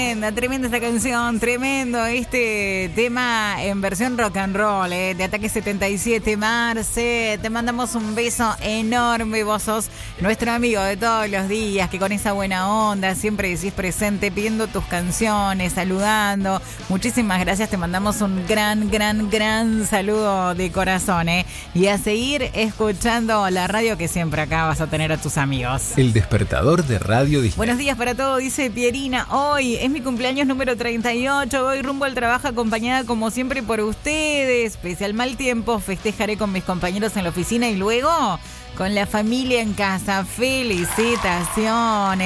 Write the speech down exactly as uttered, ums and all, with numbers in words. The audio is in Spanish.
Tremenda, tremenda esta canción, tremendo este tema en versión rock and roll, ¿eh? De Ataque setenta y siete, Marce, te mandamos un beso enorme, vos sos nuestro amigo de todos los días, que con esa buena onda siempre decís presente, pidiendo tus canciones, saludando, muchísimas gracias, te mandamos un gran, gran, gran saludo de corazón, ¿eh? Y a seguir escuchando la radio que siempre acá vas a tener a tus amigos. El despertador de Radio Disney. Buenos días para todos, dice Pierina, hoy es mi cumpleaños número treinta y ocho, voy rumbo al trabajo acompañada como siempre por ustedes, pese al mal tiempo festejaré con mis compañeros en la oficina y luego con la familia en casa. Felicitaciones.